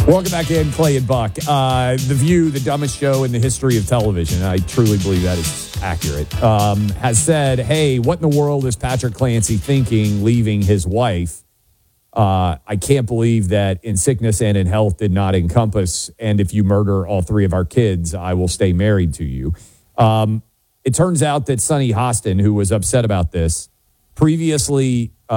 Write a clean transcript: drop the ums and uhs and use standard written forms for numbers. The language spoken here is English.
Welcome back in, Clay and Buck. The View, the dumbest show in the history of television, I truly believe that is accurate, has said, hey, what in the world is Patrick Clancy thinking leaving his wife? I can't believe that in sickness and in health did not encompass, and if you murder all three of our kids, I will stay married to you. It turns out that Sonny Hostin, who was upset about this, previously